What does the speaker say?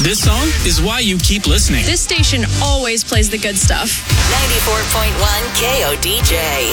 This song is why you keep listening. This station always plays the good stuff. 94.1 KODJ.